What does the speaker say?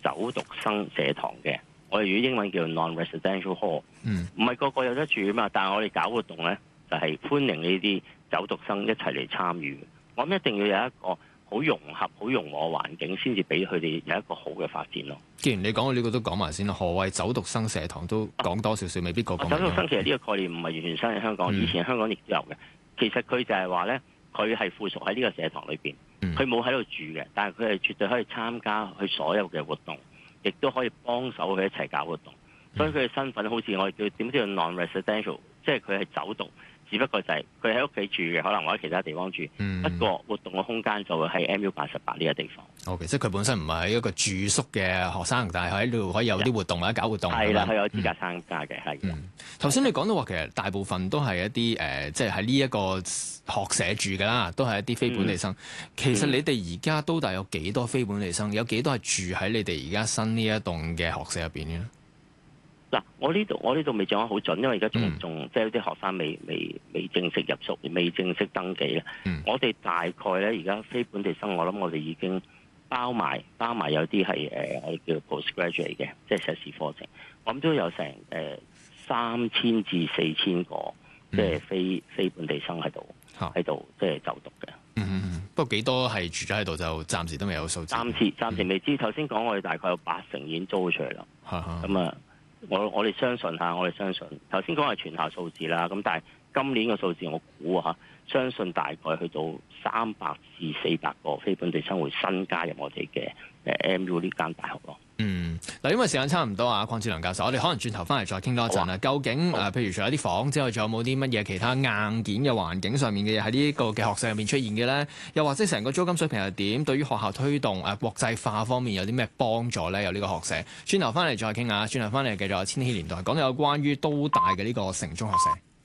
走讀生社堂嘅，我哋如果英文叫 non-residential hall，唔係個個有得住啊嘛，但係我哋搞活動咧就係歡迎呢啲走讀生一齊嚟參與。我諗一定要有一個好融合、好融和嘅環境，先至俾佢哋有一個好嘅發展咯。 既然你講到呢個都講埋先啦，何謂走讀生社堂都講多少少，未必個個明。 走讀生其實呢個概念唔係完全新喺香港，以前香港亦都有嘅。其實佢就係話咧，佢係附屬喺呢個社堂裏邊，佢冇喺度住嘅，但係佢係絕對可以參加佢所有嘅活動，亦都可以幫手佢一齊搞活動。所以佢嘅身份好似我哋叫點叫 non-residential， 即係佢係走讀。只不過就係佢喺屋企住嘅，可能或者其他地方住。不過活動嘅空間就會喺 MU88呢個地方。 OK，即係佢本身唔係喺一個住宿嘅學生，但係喺度可以有啲活動或者搞活動。 係啦，佢有資格參加嘅，係。 頭先你講到話，其實大部分都係一啲即係喺呢一個學社住㗎啦，都係一啲非本地生。其實你哋而家都大有幾多非本地生？有幾多係住喺你哋而家新呢一棟嘅學社入邊嘅？ 嗱，我呢度未掌握好準，因為而家仲即係有啲學生未正式入宿，未正式登記咧。我哋大概咧而家非本地生，我諗我哋已經包埋有啲係我哋叫 postgraduate 嘅，即係碩士課程。我諗都有成3000至4000個，即係非本地生喺度即係就讀嘅。 不過幾多係住咗喺度就暫時都未有數字。 暫時未知。頭先講我哋大概有80%已經租出嚟啦。咁啊。我哋相信頭先講係全校數字啦，咁但係今年嘅數字我估相信大概去到300至400個非本地生會新加入我哋嘅MU 呢間大學咯。 嗱，因為時間差唔多啊，鄺志良教授，我哋可能轉頭翻嚟再傾多一陣啦。究竟譬如除咗啲房之外，仲有冇啲乜嘢其他硬件嘅環境上面嘅嘢喺呢個嘅學社入面出現嘅咧？又或者成個租金水平係點？對於學校推動國際化方面有啲咩幫助咧？有呢個學社。轉頭翻嚟再傾下，轉頭翻嚟繼續有千禧年代講到有關於都大嘅呢個城中學社。